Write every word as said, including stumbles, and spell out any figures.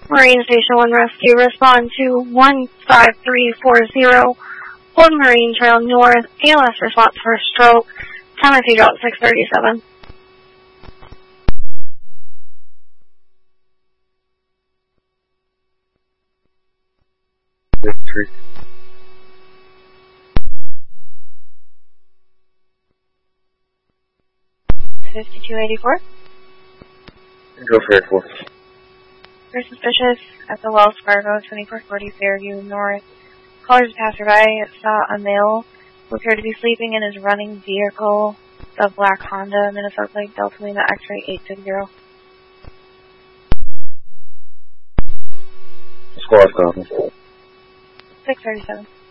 Marine Station one Rescue, respond to one five three four zero, Old Marine Trail North, A L S response for stroke, time of you got six thirty-seven. fifty-two eighty-four. Go for it, four. You're suspicious at the Wells Fargo twenty-four forty Fairview North. Callers passerby saw a male who appeared to be sleeping in his running vehicle, the black Honda, Minnesota plate, Delta Lima X-ray eight six zero. Squad copy. six thirty-seven.